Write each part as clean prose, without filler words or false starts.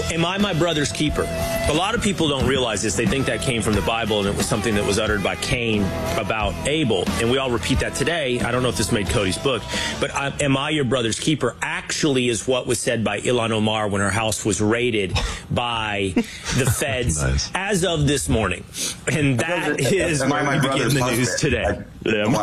So, am I my brother's keeper? A lot of people don't realize this. They think that came from the Bible, and it was something that was uttered by Cain about Abel. And we all repeat that today. I don't know if this made Cody's book, but am I your brother's keeper actually is what was said by Ilhan Omar when her house was raided by the feds as of this morning. And that is where we begin the news today. Am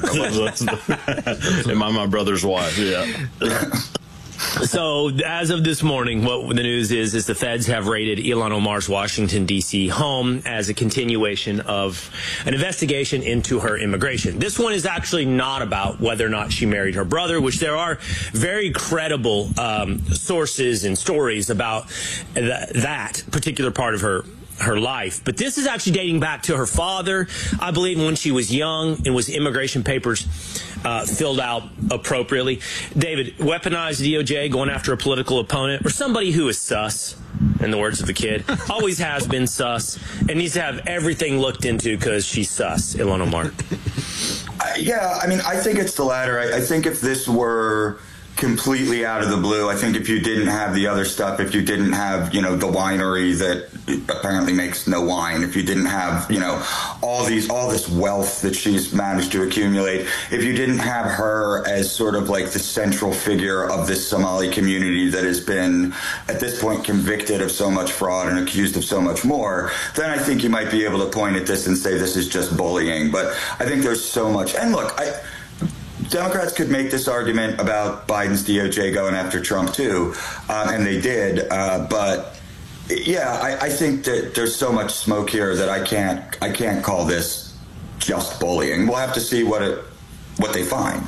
I my brother's wife? Yeah. So, as of this morning, what the news is the feds have raided Ilhan Omar's Washington, D.C. home as a continuation of an investigation into her immigration. This one is actually not about whether or not she married her brother, which there are very credible sources and stories about that particular part of her life. But this is actually dating back to her father, I believe, when she was young and was immigration papers filled out appropriately. David, weaponized DOJ going after a political opponent or somebody who is sus, in the words of the kid, always has been sus and needs to have everything looked into because she's sus, Ilhan Omar. Yeah, I mean, I think it's the latter. I think if this were completely out of the blue, I think if you didn't have the other stuff, if you didn't have, the winery that apparently makes no wine, if you didn't have, all this wealth that she's managed to accumulate, if you didn't have her as sort of like the central figure of this Somali community that has been at this point convicted of so much fraud and accused of so much more, then I think you might be able to point at this and say this is just bullying. But I think there's so much. And look, Democrats could make this argument about Biden's DOJ going after Trump, too, and they did. But, yeah, I think that there's so much smoke here that I can't call this just bullying. We'll have to see what they find,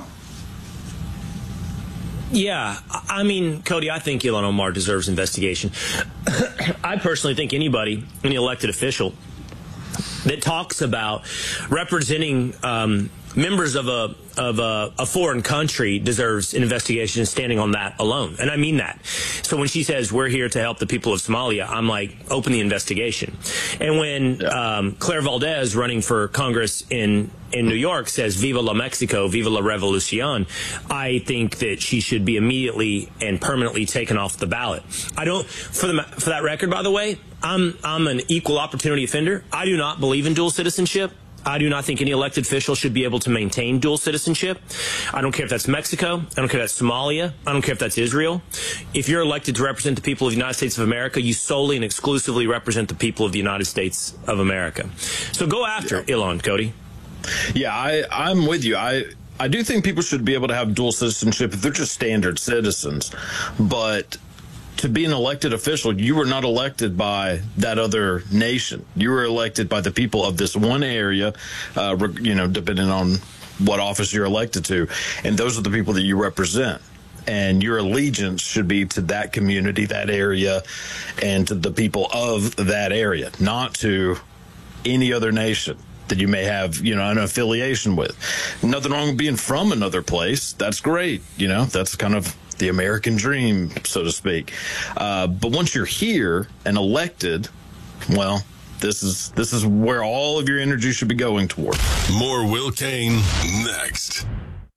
Yeah, I mean, Cody, I think Ilhan Omar deserves investigation. I personally think any elected official that talks about representing members of a foreign country deserves an investigation standing on that alone. And I mean that. So when she says we're here to help the people of Somalia, I'm like, open the investigation. And when Claire Valdez, running for Congress in New York, says Viva la Mexico, Viva la Revolucion, I think that she should be immediately and permanently taken off the ballot. I don't, for that record, by the way, I'm an equal opportunity offender. I do not believe in dual citizenship. I do not think any elected official should be able to maintain dual citizenship. I don't care if that's Mexico. I don't care if that's Somalia. I don't care if that's Israel. If you're elected to represent the people of the United States of America, you solely and exclusively represent the people of the United States of America. So go after Ilhan, Cody. Yeah, I'm with you. I do think people should be able to have dual citizenship if they're just standard citizens. But to be an elected official, you were not elected by that other nation. You were elected by the people of this one area, depending on what office you're elected to. And those are the people that you represent. And your allegiance should be to that community, that area, and to the people of that area, not to any other nation that you may have, an affiliation with. Nothing wrong with being from another place. That's great. That's kind of the American dream, so to speak. But once you're here and elected, well, this is where all of your energy should be going toward. More Will Cain next.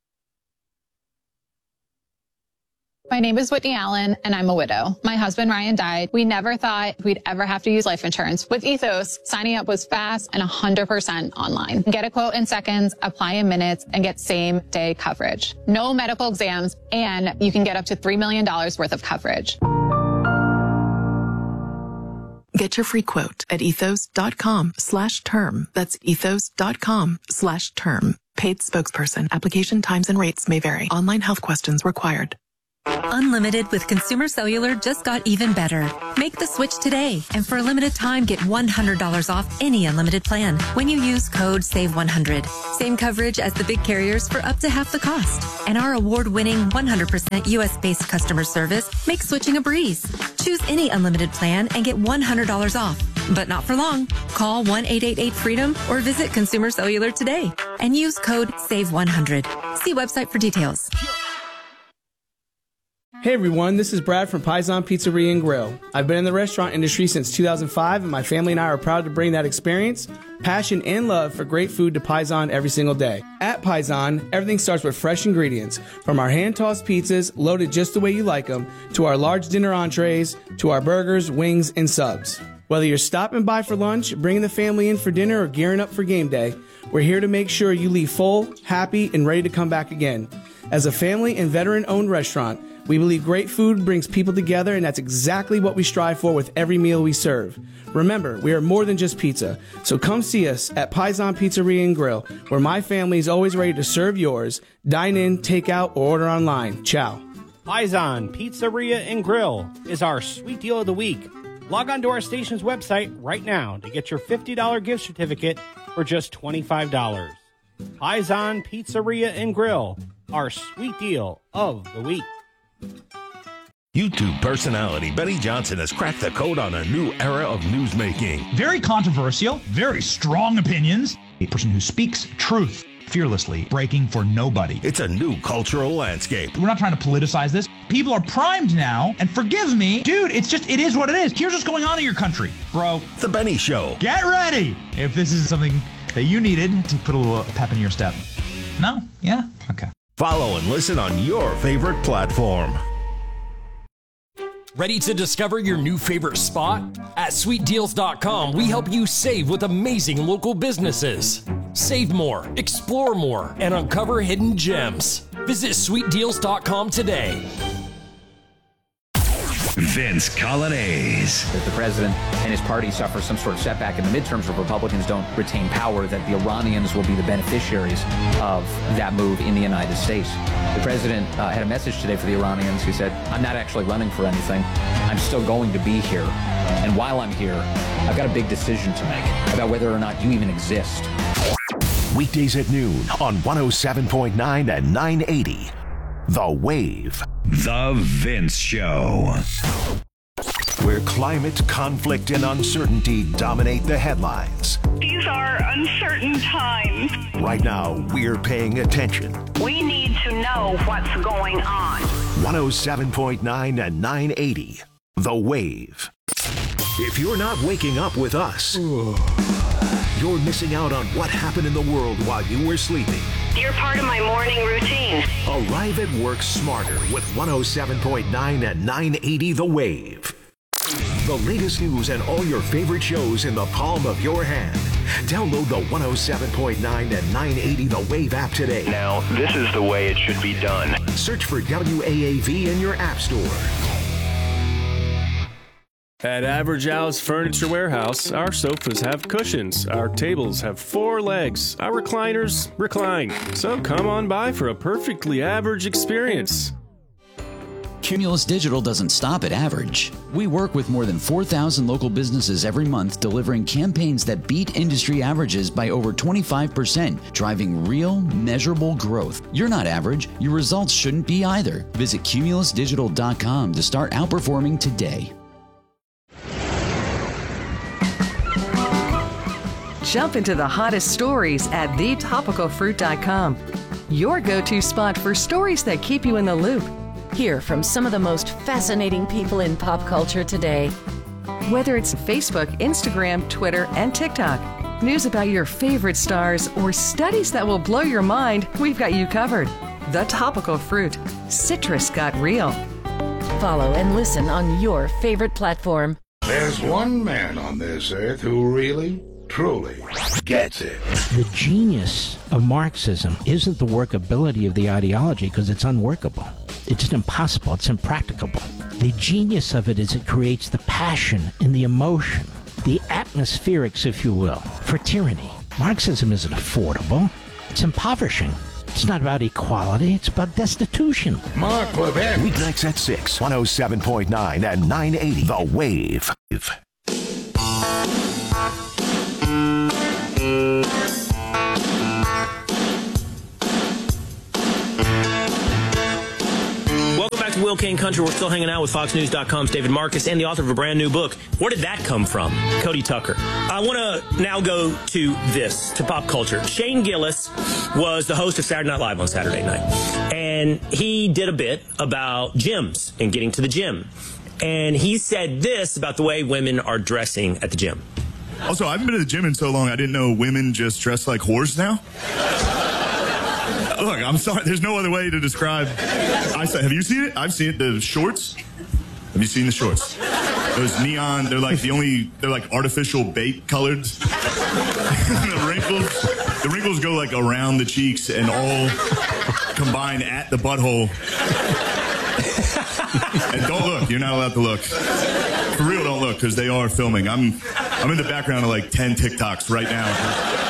My name is Whitney Allen, and I'm a widow. My husband, Ryan, died. We never thought we'd ever have to use life insurance. With Ethos, signing up was fast and 100% online. Get a quote in seconds, apply in minutes, and get same-day coverage. No medical exams, and you can get up to $3 million worth of coverage. Get your free quote at ethos.com/term. That's ethos.com/term. Paid spokesperson. Application times and rates may vary. Online health questions required. Unlimited with Consumer Cellular just got even better. Make the switch today, and for a limited time, get $100 off any unlimited plan when you use code SAVE100. Same coverage as the big carriers for up to half the cost. And our award-winning 100% U.S.-based customer service makes switching a breeze. Choose any unlimited plan and get $100 off. But not for long. Call 1-888-FREEDOM or visit Consumer Cellular today and use code SAVE100. See website for details. Hey everyone, this is Brad from Paisan Pizzeria and Grill. I've been in the restaurant industry since 2005, and my family and I are proud to bring that experience, passion, and love for great food to Paisan every single day. At Paisan, everything starts with fresh ingredients, from our hand-tossed pizzas, loaded just the way you like them, to our large dinner entrees, to our burgers, wings, and subs. Whether you're stopping by for lunch, bringing the family in for dinner, or gearing up for game day, we're here to make sure you leave full, happy, and ready to come back again. As a family and veteran-owned restaurant, we believe great food brings people together, and that's exactly what we strive for with every meal we serve. Remember, we are more than just pizza, so come see us at Paisan Pizzeria and Grill, where my family is always ready to serve yours. Dine in, take out, or order online. Ciao. Paisan Pizzeria and Grill is our sweet deal of the week. Log on to our station's website right now to get your $50 gift certificate for just $25. Paisan Pizzeria and Grill, our sweet deal of the week. YouTube personality Benny Johnson has cracked the code on a new era of newsmaking. Very controversial, very strong opinions. A person who speaks truth fearlessly, breaking for nobody. It's a new cultural landscape. We're not trying to politicize this. People are primed now, and forgive me, dude, it is what it is. Here's what's going on in your country, bro. The Benny Show. Get ready if this is something that you needed to put a little pep in your step. No? Yeah? Okay. Follow and listen on your favorite platform. Ready to discover your new favorite spot? At sweetdeals.com, we help you save with amazing local businesses. Save more, explore more, and uncover hidden gems. Visit sweetdeals.com today. Vince Colonnese. If the president and his party suffer some sort of setback in the midterms, if Republicans don't retain power, that the Iranians will be the beneficiaries of that move in the United States. The president had a message today for the Iranians. He said, I'm not actually running for anything. I'm still going to be here. And while I'm here, I've got a big decision to make about whether or not you even exist. Weekdays at noon on 107.9 and 980. The Wave. The Vince Show. Where climate, conflict, and uncertainty dominate the headlines. These are uncertain times. Right now, we're paying attention. We need to know what's going on. 107.9 and 980. The Wave. If you're not waking up with us, you're missing out on what happened in the world while you were sleeping. You're part of my morning routine. Arrive at work smarter with 107.9 and 980 The Wave. The latest news and all your favorite shows in the palm of your hand. Download the 107.9 and 980 The Wave app today. Now, this is the way it should be done. Search for WAAV in your app store. At Average Al's Furniture Warehouse, our sofas have cushions, our tables have 4 legs, our recliners recline. So come on by for a perfectly average experience. Cumulus Digital doesn't stop at average. We work with more than 4,000 local businesses every month, delivering campaigns that beat industry averages by over 25%, driving real, measurable growth. You're not average. Your results shouldn't be either. Visit cumulusdigital.com to start outperforming today. Jump into the hottest stories at thetopicalfruit.com. Your go-to spot for stories that keep you in the loop. Hear from some of the most fascinating people in pop culture today. Whether it's Facebook, Instagram, Twitter, and TikTok, news about your favorite stars, or studies that will blow your mind, we've got you covered. The Topical Fruit. Citrus got real. Follow and listen on your favorite platform. There's one man on this earth who really, truly gets it. The genius of Marxism isn't the workability of the ideology, because it's unworkable. It's just impossible. It's impracticable. The genius of it is it creates the passion and the emotion, the atmospherics, if you will, for tyranny. Marxism isn't affordable. It's impoverishing. It's not about equality. It's about destitution. Mark Levin. Weeknights at 6, 107.9 and 980. The Wave. Will Kane Country. We're still hanging out with FoxNews.com's David Marcus and the author of a brand new book. Where did that come from? Cody Tucker. I want to now go to pop culture. Shane Gillis was the host of Saturday Night Live on Saturday night. And he did a bit about gyms and getting to the gym. And he said this about the way women are dressing at the gym. Also, I haven't been to the gym in so long, I didn't know women just dress like whores now. Look, I'm sorry. There's no other way to describe. Have you seen it? I've seen it. The shorts. Have you seen the shorts? Those neon. They're like artificial bait colored. The wrinkles go like around the cheeks and all combine at the butthole. And don't look. You're not allowed to look. For real, don't look, because they are filming. I'm in the background of like 10 TikToks right now.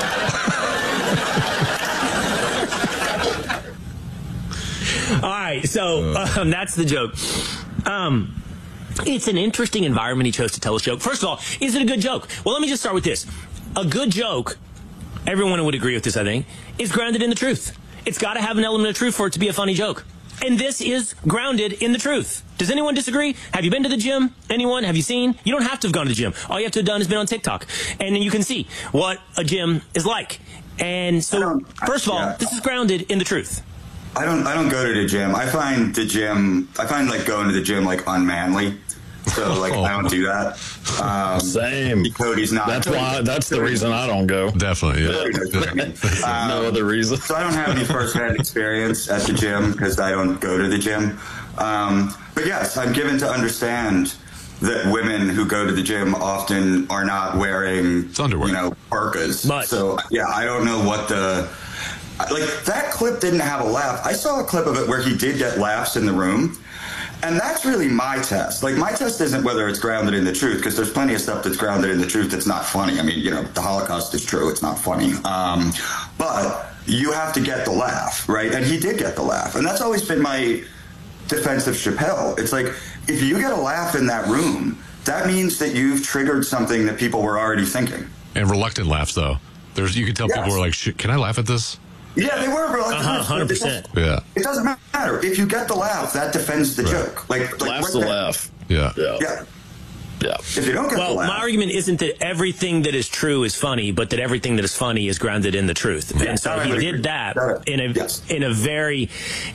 All right, so that's the joke. It's an interesting environment he chose to tell his joke. First of all, is it a good joke? Well, let me just start with this. A good joke, everyone would agree with this, I think, is grounded in the truth. It's got to have an element of truth for it to be a funny joke. And this is grounded in the truth. Does anyone disagree? Have you been to the gym? Anyone? Have you seen? You don't have to have gone to the gym. All you have to have done is been on TikTok. And then you can see what a gym is like. And so, first of all, this is grounded in the truth. I don't go to the gym. I find like going to the gym like unmanly. So like I don't do that. Same. Cody's not. That's the reason I don't go. Definitely. Yeah. No other reason. So I don't have any first-hand experience at the gym because I don't go to the gym. But yes, I'm given to understand that women who go to the gym often are not wearing parkas. So yeah, I don't know what that clip didn't have a laugh. I saw a clip of it where he did get laughs in the room. And that's really my test. Like, my test isn't whether it's grounded in the truth, because there's plenty of stuff that's grounded in the truth that's not funny. I mean, the Holocaust is true. It's not funny. But you have to get the laugh, right? And he did get the laugh. And that's always been my defense of Chappelle. It's like, if you get a laugh in that room, that means that you've triggered something that people were already thinking. And reluctant laughs, though. You can tell people were like, can I laugh at this? Yeah, they were reluctant. 100%. Yeah. It doesn't matter. If you get the laugh, that defends the joke. Laugh's the laugh. Yeah. Yeah. If you don't get the laugh. My argument isn't that everything that is true is funny, but that everything that is funny is grounded in the truth. And so he did that in a very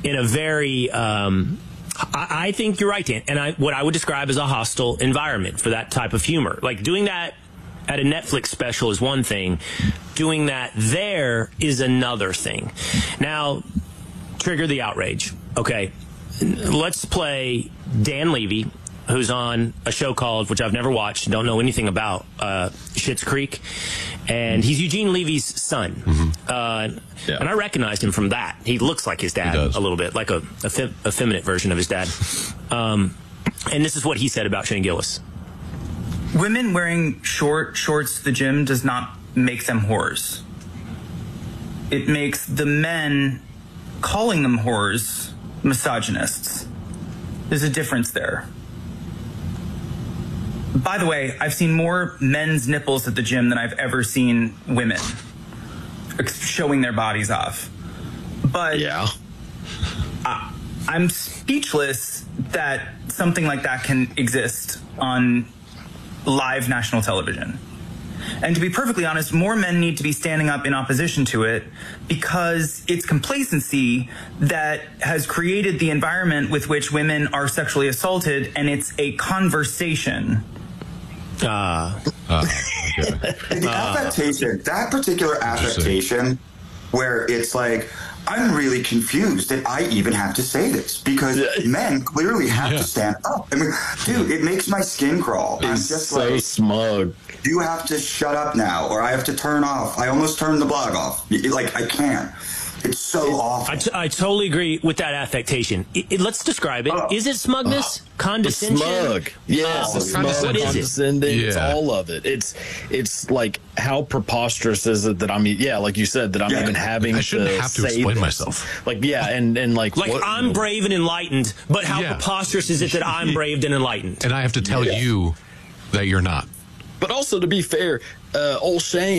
I think you're right, Dan. And what I would describe as a hostile environment for that type of humor. Like, doing that at a Netflix special is one thing. Doing that there is another thing. Now, trigger the outrage. Okay, let's play Dan Levy, who's on a show called, which I've never watched, don't know anything about, Schitt's Creek. And he's Eugene Levy's son. And I recognized him from that. He looks like his dad a little bit, like a effeminate version of his dad. And this is what he said about Shane Gillis. Women wearing shorts to the gym does not make them whores. It makes the men calling them whores misogynists. There's a difference there. By the way, I've seen more men's nipples at the gym than I've ever seen women showing their bodies off. But yeah, I'm speechless that something like that can exist on live national television. And to be perfectly honest, more men need to be standing up in opposition to it, because it's complacency that has created the environment with which women are sexually assaulted, and it's a conversation. The affectation, that particular affectation, where it's like, I'm really confused that I even have to say this, because men clearly have to stand up. I mean, dude, it makes my skin crawl. I'm just so like, smug. You have to shut up now, or I have to turn off. I almost turned the blog off. Like, I can't. It's so awful. I totally agree with that affectation. Let's describe it. Is it smugness? Condescension? Smug. Yes, it's smug, what is condescending. It's all of it. It's like, how preposterous is it that like you said, that I'm even having I shouldn't to have to say explain this. myself. Like, and like what, I'm brave and enlightened, but how preposterous is it that I'm brave and enlightened? And I have to tell you that you're not. But also, to be fair, old Shane,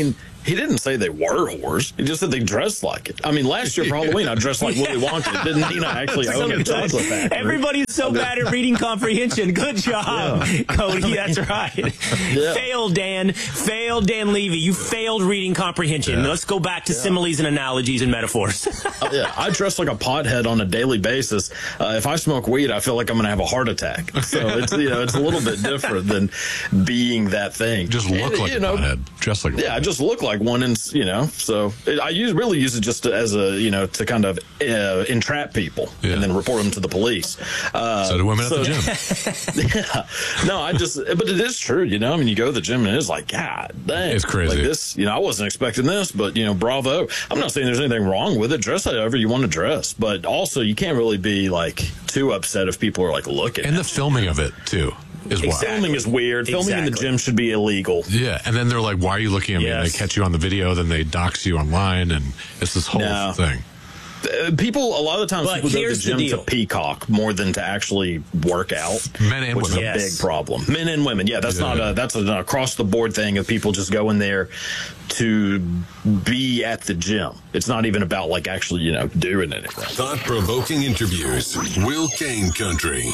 He didn't say they were whores. He just said they dressed like it. I mean, last year for Halloween, I dressed like Willy Wonka. Didn't Nina actually own a chocolate factory? Everybody's so bad at reading comprehension. Good job, Cody. That's right. Yeah. Failed, Dan. Failed, Dan Levy. You failed reading comprehension. Let's go back to similes and analogies and metaphors. I dress like a pothead on a daily basis. If I smoke weed, I feel like I'm going to have a heart attack. So it's it's a little bit different than being that thing. Just look like a pothead. Dress like I just look like one, and so I really use it just as a to kind of entrap people and then report them to the police. So do women at the gym. No, but it is true. I mean, you go to the gym and it's like, God dang, it's crazy. Like this, I wasn't expecting this, but bravo. I'm not saying there's anything wrong with it. Dress however you want to dress, but also you can't really be like too upset if people are like looking. And the filming of it too. Filming is weird. Filming in the gym should be illegal. Yeah, and then they're like, why are you looking at me? And they catch you on the video, then they dox you online, and it's this whole thing. People, a lot of the times, people go to the gym to peacock more than to actually work out. Men and which women. is a big problem. Men and women. Yeah, that's that's an across the board thing of people just going there to be at the gym. It's not even about like actually, doing anything. Thought-provoking interviews. Will Kane Country.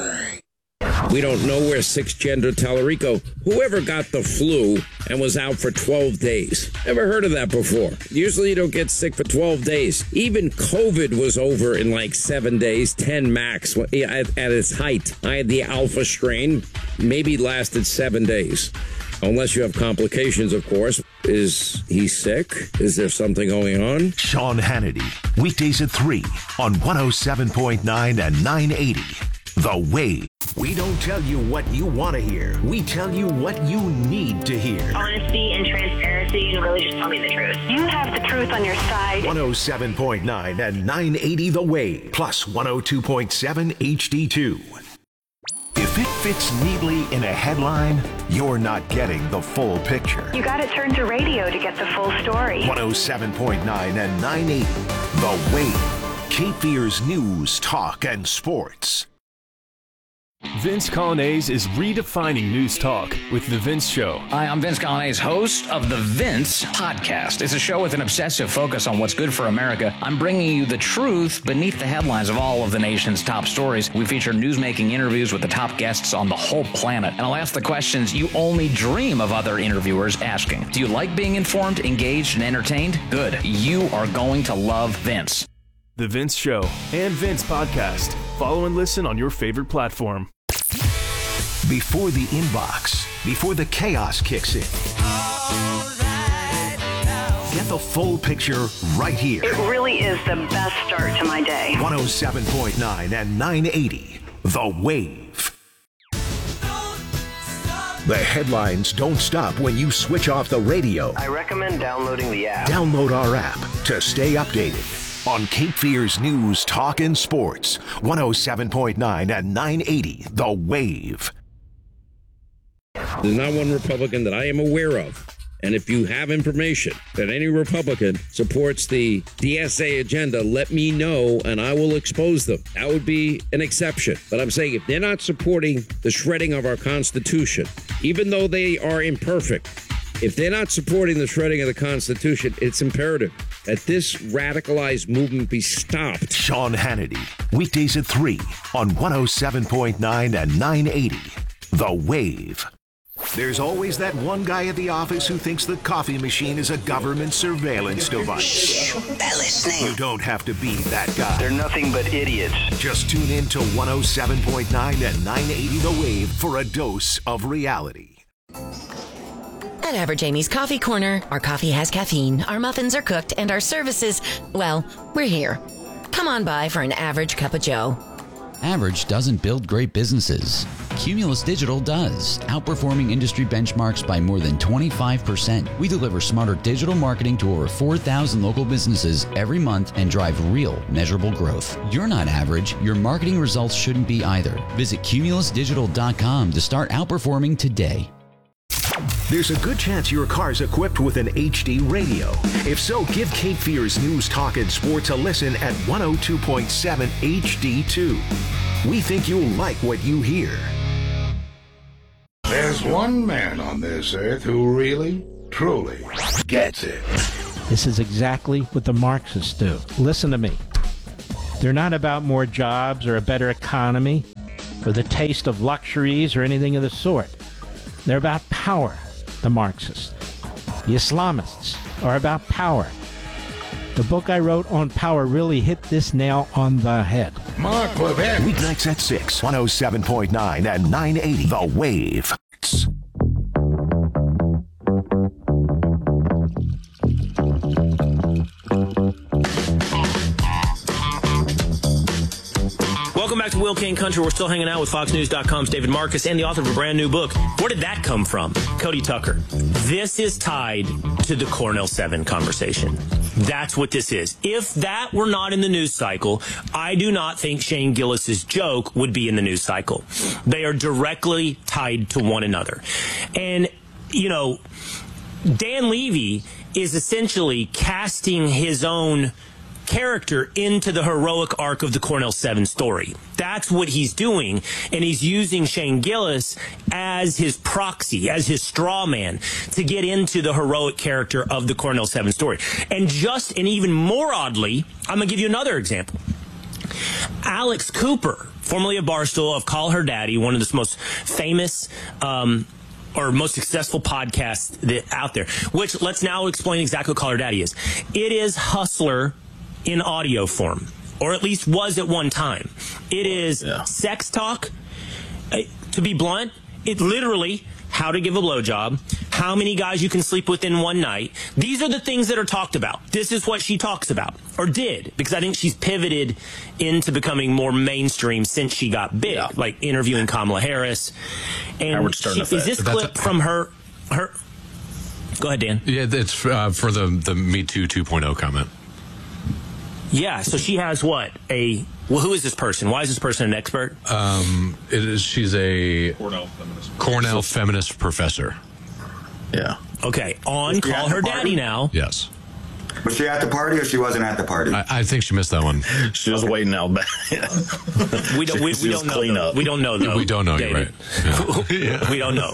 We don't know where six-gender Tallarico, whoever got the flu and was out for 12 days. Never heard of that before. Usually you don't get sick for 12 days. Even COVID was over in like 7 days, 10 max at its height. I had the alpha strain, maybe lasted 7 days. Unless you have complications, of course. Is he sick? Is there something going on? Sean Hannity, weekdays at 3 on 107.9 and 980. The Wave. We don't tell you what you want to hear. We tell you what you need to hear. Honesty and transparency, and really just tell me the truth. You have the truth on your side. 107.9 and 980 The Wave, plus 102.7 HD2. If it fits neatly in a headline, you're not getting the full picture. You got to turn to radio to get the full story. 107.9 and 980 The Wave. Cape Fear's news, talk, and sports. Vince Colonnese is redefining news talk with The Vince Show. Hi, I'm Vince Colonnese, host of The Vince Podcast. It's a show with an obsessive focus on what's good for America. I'm bringing you the truth beneath the headlines of all of the nation's top stories. We feature news-making interviews with the top guests on the whole planet. And I'll ask the questions you only dream of other interviewers asking. Do you like being informed, engaged, and entertained? Good. You are going to love Vince. The Vince Show and Vince Podcast. Follow and listen on your favorite platform. Before the inbox, before the chaos kicks in. Get the full picture right here. It really is the best start to my day. 107.9 and 980, The Wave. The headlines don't stop when you switch off the radio. I recommend downloading the app. Download our app to stay updated. On Cape Fear's news, talk, and sports, 107.9 and 980, The Wave. There's not one Republican that I am aware of. And if you have information that any Republican supports the DSA agenda, let me know and I will expose them. That would be an exception. But I'm saying if they're not supporting the shredding of our Constitution, even though they are imperfect, if they're not supporting the shredding of the Constitution, it's imperative that this radicalized movement be stopped. Sean Hannity, weekdays at 3 on 107.9 and 980, The Wave. There's always that one guy at the office who thinks the coffee machine is a government surveillance device. Shh, they're listening. You don't have to be that guy. They're nothing but idiots. Just tune in to 107.9 and 980 The Wave for a dose of reality. At Average Amy's Coffee Corner, our coffee has caffeine, our muffins are cooked, and our services, well, we're here. Come on by for an average cup of joe. Average doesn't build great businesses. Cumulus Digital does, outperforming industry benchmarks by more than 25%. We deliver smarter digital marketing to over 4,000 local businesses every month and drive real, measurable growth. You're not average. Your marketing results shouldn't be either. Visit cumulusdigital.com to start outperforming today. There's a good chance your car's equipped with an HD radio. If so, give Cape Fear's news, talk, and sports a listen at 102.7 HD2. We think you'll like what you hear. There's one man on this earth who really, truly gets it. This is exactly what the Marxists do. Listen to me. They're not about more jobs or a better economy or the taste of luxuries or anything of the sort. They're about power, the Marxists. The Islamists are about power. The book I wrote on power really hit this nail on the head. Mark Levin. Weeknights at 6, 107.9 and 980 The Wave. Welcome back to Will Kane Country. We're still hanging out with FoxNews.com's David Marcus and the author of a brand new book. Where did that come from? Cody Tucker. This is tied to the Cornell 7 conversation. That's what this is. If that were not in the news cycle, I do not think Shane Gillis's joke would be in the news cycle. They are directly tied to one another. And, you know, Dan Levy is essentially casting his own character into the heroic arc of the Cornell 7 story. That's what he's doing, and he's using Shane Gillis as his proxy, as his straw man to get into the heroic character of the Cornell 7 story. And even more oddly, I'm going to give you another example. Alex Cooper, formerly of Barstool, of Call Her Daddy, one of the most famous or most successful podcasts out there, which let's now explain exactly what Call Her Daddy is. It is Hustler in audio form, or at least was at one time. It is sex talk. To be blunt, it literally how to give a blowjob, how many guys you can sleep with in one night. These are the things that are talked about. This is what she talks about, or did, because I think she's pivoted into becoming more mainstream since she got big, like interviewing Kamala Harris. And is this clip from her? Go ahead, Dan. Yeah, it's for the Me Too 2.0 comment. Yeah, so she has what? Who is this person? Why is this person an expert? She's a Cornell feminist professor. Yeah. Okay, on Call Her Daddy now. Yes. Was she at the party or she wasn't at the party? I think she missed that one. She was waiting out back. We don't know. We don't know, though. We don't know, you're right. Yeah. We don't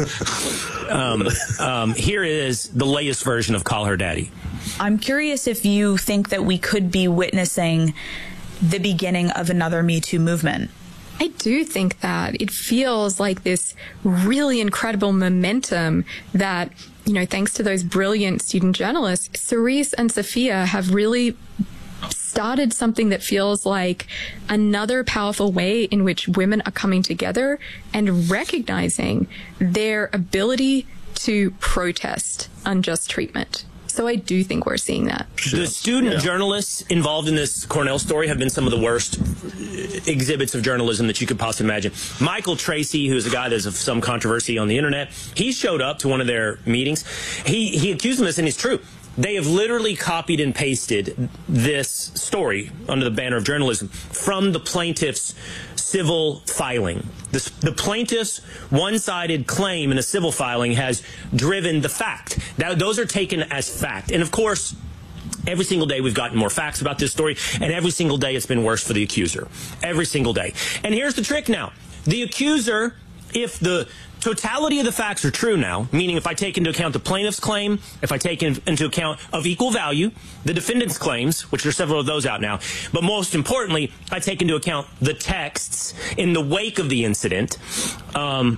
know. Here is the latest version of Call Her Daddy. I'm curious if you think that we could be witnessing the beginning of another Me Too movement. I do think that it feels like this really incredible momentum that, you know, thanks to those brilliant student journalists, Cerise and Sophia have really started something that feels like another powerful way in which women are coming together and recognizing their ability to protest unjust treatment. So I do think we're seeing that. The student journalists involved in this Cornell story have been some of the worst exhibits of journalism that you could possibly imagine. Michael Tracy, who's a guy that's of some controversy on the internet, he showed up to one of their meetings. He accused them of this, and it's true. They have literally copied and pasted this story under the banner of journalism from the plaintiff's civil filing. The plaintiff's one-sided claim in a civil filing has driven the fact. Those are taken as fact. And of course, every single day we've gotten more facts about this story, and every single day it's been worse for the accuser. Every single day. And here's the trick now. The accuser, if the totality of the facts are true now, meaning if I take into account the plaintiff's claim, if I take into account of equal value, the defendant's claims, which there are several of those out now, but most importantly, I take into account the texts in the wake of the incident, the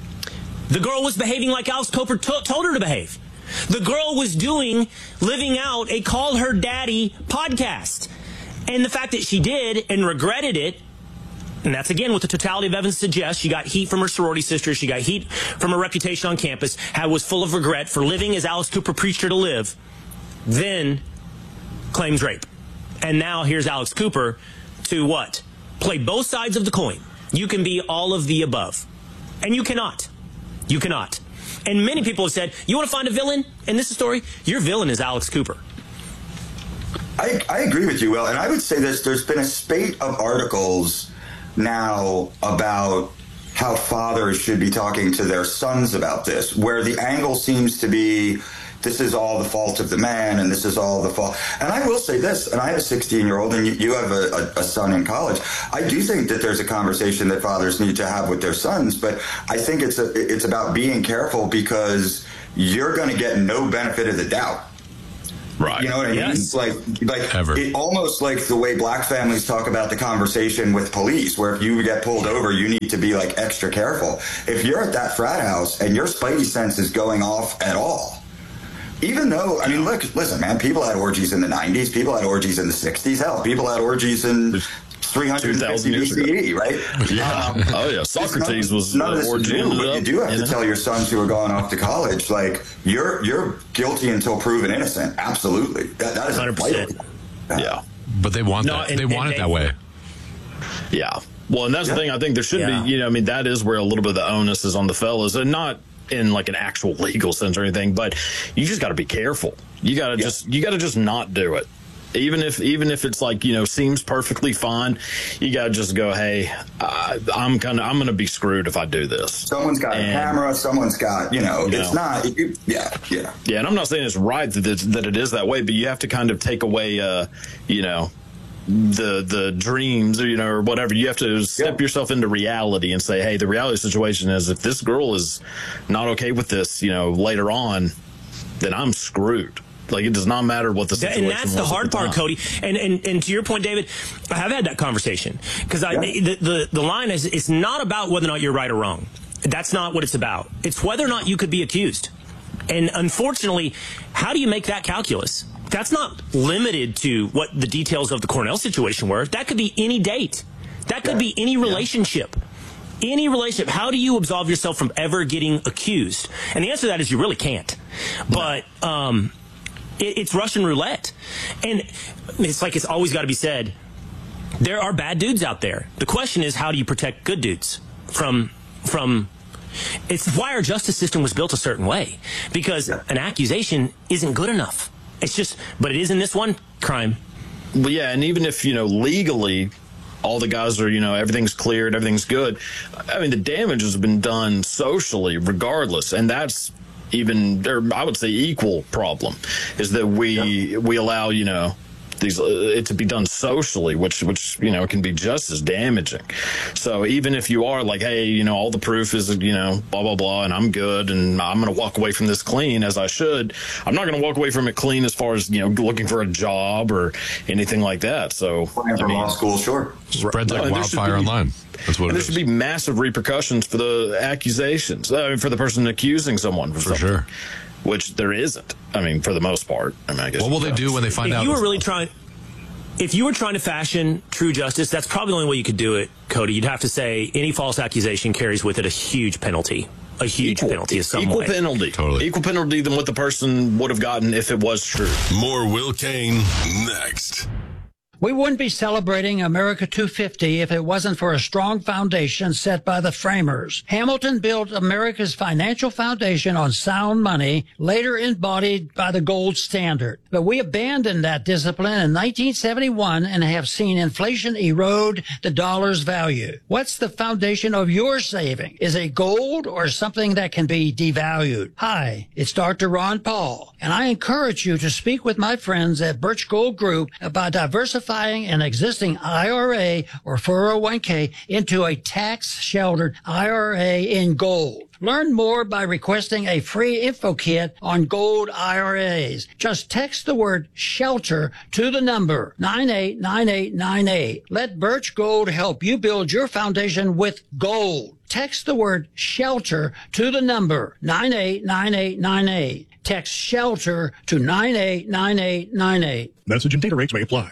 girl was behaving like Alex Cooper told her to behave. The girl was living out a Call Her Daddy podcast. And the fact that she did and regretted it, and that's, again, what the totality of evidence suggests. She got heat from her sorority sister. She got heat from her reputation on campus, was full of regret for living as Alice Cooper preached her to live, then claims rape. And now here's Alex Cooper to what? Play both sides of the coin. You can be all of the above. And you cannot. You cannot. And many people have said, you want to find a villain in this story? Your villain is Alex Cooper. I agree with you, Will. And I would say this. There's been a spate of articles now about how fathers should be talking to their sons about this, where the angle seems to be this is all the fault of the man and this is all the fault. And I will say this, and I have a 16-year-old and you have a son in college. I do think that there's a conversation that fathers need to have with their sons, but I think it's about being careful because you're going to get no benefit of the doubt. Right. You know what I mean? Yes. Like it almost like the way black families talk about the conversation with police, where if you get pulled over, you need to be like extra careful. If you're at that frat house and your spidey sense is going off at all, even though, I mean, listen, man, people had orgies in the 90s, people had orgies in the 60s, hell, people had orgies in 350 BCE, right? Yeah. Socrates was none of this orgy. But you do have to tell your sons who are going off to college, like, you're guilty until proven innocent. Absolutely. That is 100%. Yeah. But they want that. They want it that way. Yeah. Well, and that's the thing. I think there should be, you know, I mean, that is where a little bit of the onus is on the fellas, and not in like an actual legal sense or anything, but you just got to be careful. You got to just not do it. Even if it's like, you know, seems perfectly fine, you got to just go, hey, I'm going to be screwed if I do this. Someone's got a camera, someone's got, it's not, yeah. Yeah, and I'm not saying it's right that it is that way, but you have to kind of take away, the dreams, or whatever. You have to step yourself into reality and say, hey, the reality situation is if this girl is not okay with this, later on, then I'm screwed. Like, it does not matter what the situation was. And that's the hard part, Cody. And to your point, David, I have had that conversation because the line is, it's not about whether or not you're right or wrong. That's not what it's about. It's whether or not you could be accused. And unfortunately, how do you make that calculus? That's not limited to what the details of the Cornell situation were. That could be any date. That could be any relationship. Any relationship. How do you absolve yourself from ever getting accused? And the answer to that is you really can't. But it's Russian roulette. And it's like it's always got to be said, there are bad dudes out there. The question is, how do you protect good dudes from it's why our justice system was built a certain way, because an accusation isn't good enough. It's just, but it is in this one crime. Well, yeah, and even if, legally all the guys are, everything's cleared, everything's good, I mean, the damage has been done socially regardless, and that's even, or I would say equal problem, is that we allow, it to be done socially, which can be just as damaging. So even if you are like, hey, all the proof is, blah, blah, blah, and I'm good, and I'm going to walk away from this clean as I should, I'm not going to walk away from it clean as far as, looking for a job or anything like that. So, from law school, sure. Spreads like wildfire online. That's what it is. There should be massive repercussions for the accusations, for the person accusing someone. For sure. Which there isn't. I mean, for the most part. I mean, I guess. What will they do when they find out? If you were trying to fashion true justice, that's probably the only way you could do it, Cody. You'd have to say any false accusation carries with it a huge penalty. A huge penalty of some Equal way. penalty. Totally. Equal penalty than what the person would have gotten if it was true. More Will Kane next. We wouldn't be celebrating America 250 if it wasn't for a strong foundation set by the framers. Hamilton built America's financial foundation on sound money, later embodied by the gold standard. But we abandoned that discipline in 1971 and have seen inflation erode the dollar's value. What's the foundation of your saving? Is it gold or something that can be devalued? Hi, it's Dr. Ron Paul, and I encourage you to speak with my friends at Birch Gold Group about diversifying an existing IRA or 401k into a tax-sheltered IRA in gold. Learn more by requesting a free info kit on gold IRAs. Just text the word SHELTER to the number 989898. Let Birch Gold help you build your foundation with gold. Text the word SHELTER to the number 989898. Text SHELTER to 989898. Message and data rates may apply.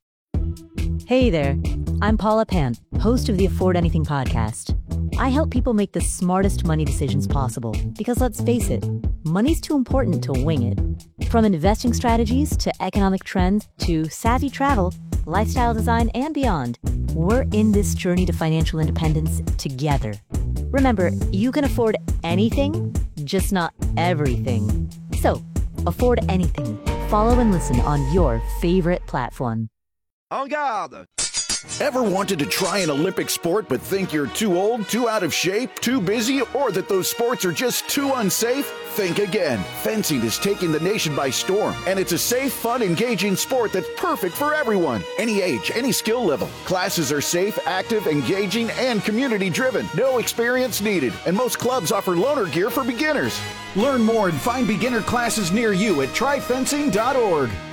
Hey there, I'm Paula Pant, host of the Afford Anything podcast. I help people make the smartest money decisions possible because, let's face it, money's too important to wing it. From investing strategies to economic trends to savvy travel, lifestyle design, and beyond, we're in this journey to financial independence together. Remember, you can afford anything, just not everything. So, afford anything. Follow and listen on your favorite platform. En garde! Ever wanted to try an Olympic sport but think you're too old, too out of shape, too busy, or that those sports are just too unsafe? Think again. Fencing is taking the nation by storm, and it's a safe, fun, engaging sport that's perfect for everyone. Any age, any skill level. Classes are safe, active, engaging, and community-driven. No experience needed, and most clubs offer loaner gear for beginners. Learn more and find beginner classes near you at tryfencing.org.